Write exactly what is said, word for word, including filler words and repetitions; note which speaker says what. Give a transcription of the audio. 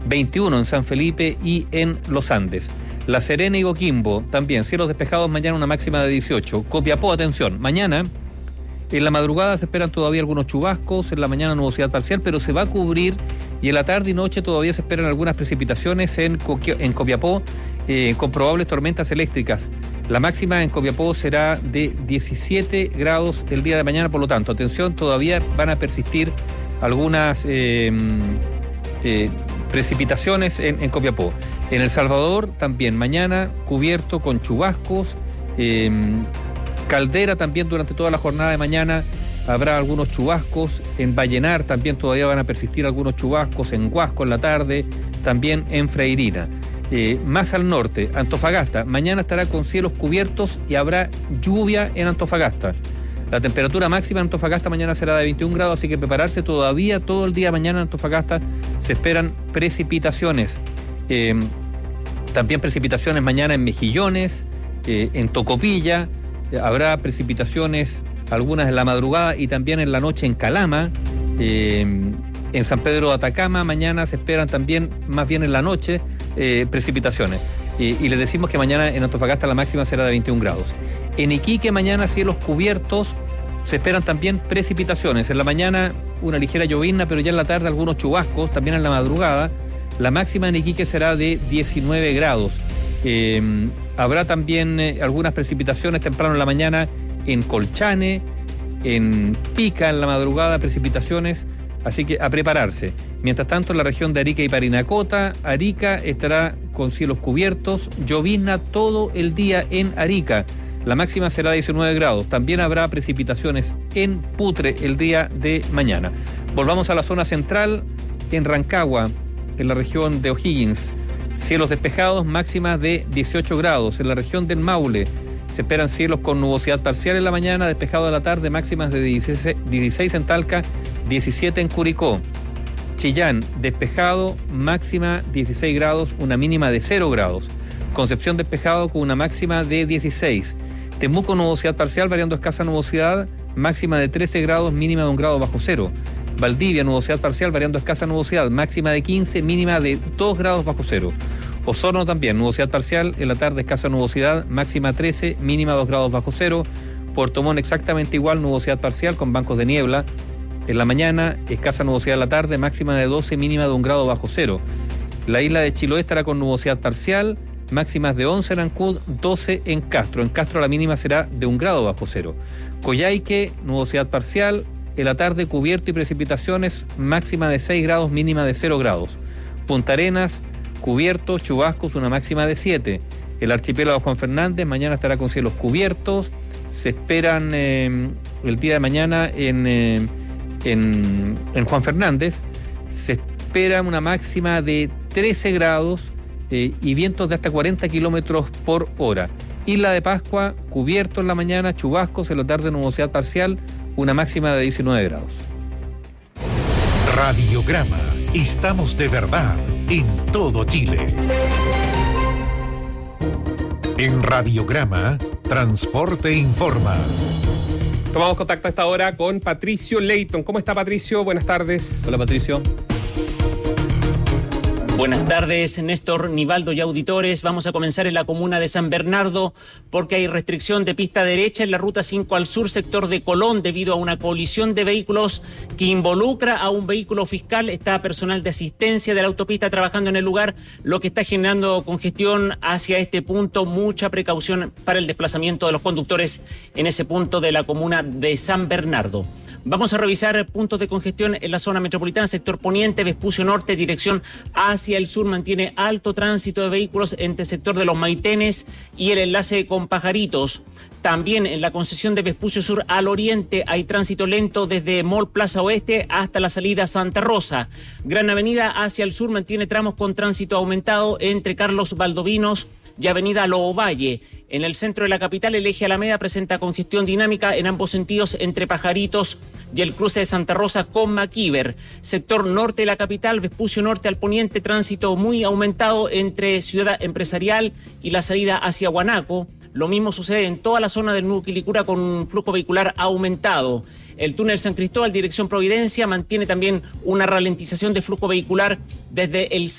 Speaker 1: veintiuno en San Felipe y en Los Andes. La Serena y Coquimbo también, cielos despejados, mañana una máxima de dieciocho. Copiapó, atención, mañana en la madrugada se esperan todavía algunos chubascos, en la mañana nubosidad parcial, pero se va a cubrir, y en la tarde y noche todavía se esperan algunas precipitaciones en, Coqui- en Copiapó, eh, con probables tormentas eléctricas. La máxima en Copiapó será de diecisiete grados el día de mañana, por lo tanto, atención, todavía van a persistir algunas eh, eh, precipitaciones en, en Copiapó. En El Salvador también mañana cubierto con chubascos, eh, Caldera también durante toda la jornada de mañana habrá algunos chubascos. En Vallenar también todavía van a persistir algunos chubascos. En Huasco en la tarde, también en Freirina. Eh, más al norte, Antofagasta, mañana estará con cielos cubiertos y habrá lluvia en Antofagasta. La temperatura máxima en Antofagasta mañana será de veintiún grados, así que prepararse todavía todo el día de mañana en Antofagasta. Se esperan precipitaciones. Eh, también precipitaciones mañana en Mejillones, eh, en Tocopilla. Habrá precipitaciones, algunas en la madrugada y también en la noche en Calama, eh, en San Pedro de Atacama. Mañana se esperan también, más bien en la noche, eh, precipitaciones. Eh, y les decimos que mañana en Antofagasta la máxima será de veintiún grados. En Iquique mañana cielos cubiertos, se esperan también precipitaciones. En la mañana una ligera llovizna, pero ya en la tarde algunos chubascos, también en la madrugada. La máxima en Iquique será de diecinueve grados. Eh, habrá también eh, algunas precipitaciones temprano en la mañana en Colchane, en Pica en la madrugada, precipitaciones, así que a prepararse. Mientras tanto, en la región de Arica y Parinacota, Arica estará con cielos cubiertos, llovizna todo el día en Arica. La máxima será de diecinueve grados. También habrá precipitaciones en Putre el día de mañana. Volvamos a la zona central, en Rancagua, en la región de O'Higgins. Cielos despejados, máximas de dieciocho grados. En la región del Maule se esperan cielos con nubosidad parcial en la mañana, despejado en la tarde, máximas de dieciséis en Talca, diecisiete en Curicó. Chillán, despejado, máxima dieciséis grados, una mínima de cero grados. Concepción, despejado con una máxima de dieciséis. Temuco, nubosidad parcial, variando escasa nubosidad, máxima de trece grados, mínima de un grado bajo cero. Valdivia, nubosidad parcial, variando escasa nubosidad, máxima de quince, mínima de dos grados bajo cero. Osorno también, nubosidad parcial, en la tarde escasa nubosidad, máxima trece, mínima dos grados bajo cero. Puerto Montt exactamente igual, nubosidad parcial con bancos de niebla. En la mañana, escasa nubosidad en la tarde, máxima de doce, mínima de un grado bajo cero. La isla de Chiloé estará con nubosidad parcial, máximas de once en Ancud, doce en Castro. En Castro la mínima será de un grado bajo cero. Coyhaique, nubosidad parcial, en la tarde cubierto y precipitaciones, máxima de seis grados, mínima de cero grados. Punta Arenas, cubierto, chubascos, una máxima de siete. El archipiélago Juan Fernández, mañana estará con cielos cubiertos. Se esperan eh, el día de mañana en, eh, en, en Juan Fernández, se espera una máxima de trece grados eh, y vientos de hasta cuarenta kilómetros por hora. Isla de Pascua, cubierto en la mañana, chubascos, en la tarde nubosidad parcial, una máxima de diecinueve grados.
Speaker 2: Radiograma. Estamos de verdad en todo Chile. En Radiograma, Transporte Informa.
Speaker 3: Tomamos contacto a esta hora con Patricio Leighton. ¿Cómo está, Patricio? Buenas tardes.
Speaker 1: Hola, Patricio.
Speaker 4: Buenas tardes, Néstor, Nivaldo y auditores. Vamos a comenzar en la comuna de San Bernardo porque hay restricción de pista derecha en la ruta cinco al sur, sector de Colón, debido a una colisión de vehículos que involucra a un vehículo fiscal. Está personal de asistencia de la autopista trabajando en el lugar, lo que está generando congestión hacia este punto. Mucha precaución para el desplazamiento de los conductores en ese punto de la comuna de San Bernardo. Vamos a revisar puntos de congestión en la zona metropolitana, sector poniente, Vespucio Norte, dirección hacia el sur, mantiene alto tránsito de vehículos entre el sector de los Maitenes y el enlace con Pajaritos. También en la concesión de Vespucio Sur al oriente hay tránsito lento desde Mall Plaza Oeste hasta la salida Santa Rosa. Gran Avenida hacia el sur mantiene tramos con tránsito aumentado entre Carlos Valdovinos y Avenida Loovalle. En el centro de la capital, el eje Alameda presenta congestión dinámica en ambos sentidos entre Pajaritos y el cruce de Santa Rosa con Maquiver. Sector norte de la capital, Vespucio Norte al poniente, tránsito muy aumentado entre Ciudad Empresarial y la salida hacia Guanaco. Lo mismo sucede en toda la zona del Nudo Quilicura con un flujo vehicular aumentado. El túnel San Cristóbal, dirección Providencia, mantiene también una ralentización de flujo vehicular desde el